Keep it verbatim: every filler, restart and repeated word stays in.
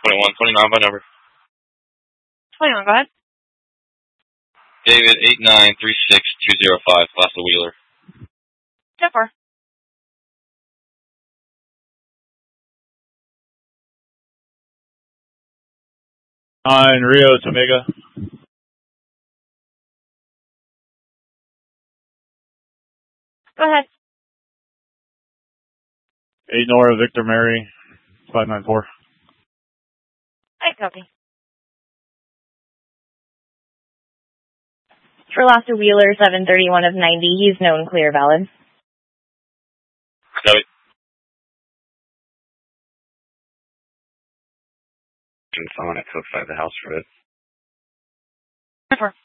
twenty-one, twenty-nine by number. twenty-one, go ahead. David, eight nine three six two zero five, class of Wheeler. ten four. Nine, Rio, Omega. Go ahead. Eight, Nora, Victor, Mary, five nine four. I copy. For Lassa Wheeler, seven thirty-one of ninety, he's known clear valid. Copy. Someone at outside the house for it. ten four.